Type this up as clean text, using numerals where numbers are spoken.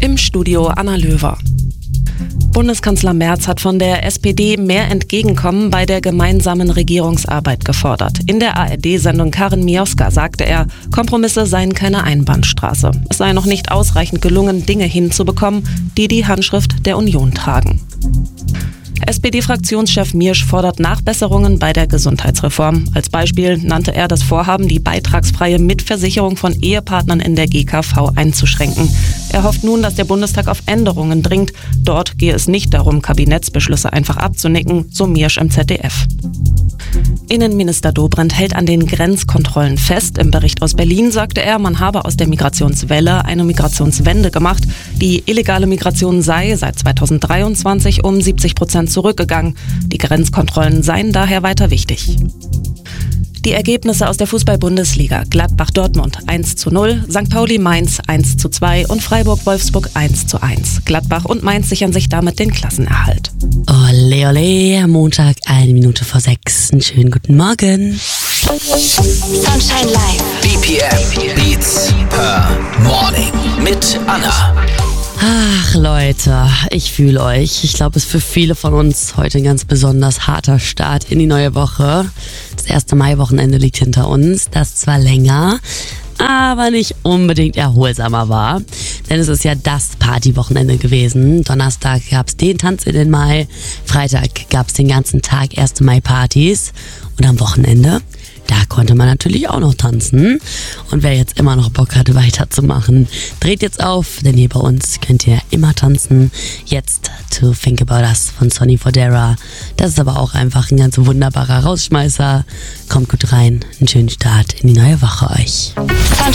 Im Studio Anna Löwer. Bundeskanzler Merz hat von der SPD mehr Entgegenkommen bei der gemeinsamen Regierungsarbeit gefordert. In der ARD-Sendung Karin Mioska sagte er, Kompromisse seien keine Einbahnstraße. Es sei noch nicht ausreichend gelungen, Dinge hinzubekommen, die die Handschrift der Union tragen. SPD-Fraktionschef Miersch fordert Nachbesserungen bei der Gesundheitsreform. Als Beispiel nannte er das Vorhaben, die beitragsfreie Mitversicherung von Ehepartnern in der GKV einzuschränken. Er hofft nun, dass der Bundestag auf Änderungen dringt. Dort gehe es nicht darum, Kabinettsbeschlüsse einfach abzunicken, so Miersch im ZDF. Innenminister Dobrindt hält an den Grenzkontrollen fest. Im Bericht aus Berlin sagte er, man habe aus der Migrationswelle eine Migrationswende gemacht. Die illegale Migration sei seit 2023 um 70% zurückgegangen. Die Grenzkontrollen seien daher weiter wichtig. Die Ergebnisse aus der Fußball-Bundesliga: Gladbach-Dortmund 1:0, St. Pauli-Mainz 1:2 und Freiburg-Wolfsburg 1:1. Gladbach und Mainz sichern sich damit den Klassenerhalt. Ole, ole, Montag, 1 Minute vor 6. Einen schönen guten Morgen. Sunshine Live. BPM Beats per Morning mit Anna. Ach Leute, ich fühle euch. Ich glaube, es ist für viele von uns heute ein ganz besonders harter Start in die neue Woche. Das erste Maiwochenende liegt hinter uns, das zwar länger, aber nicht unbedingt erholsamer war. Denn es ist ja das Partywochenende gewesen. Donnerstag gab es den Tanz in den Mai, Freitag gab es den ganzen Tag 1. Mai-Partys und am Wochenende, da konnte man natürlich auch noch tanzen. Und wer jetzt immer noch Bock hatte, weiterzumachen, dreht jetzt auf, denn hier bei uns könnt ihr immer tanzen. Jetzt To Think About Us von Sonny Fodera. Das ist aber auch einfach ein ganz wunderbarer Rausschmeißer. Kommt gut rein, einen schönen Start in die neue Woche euch.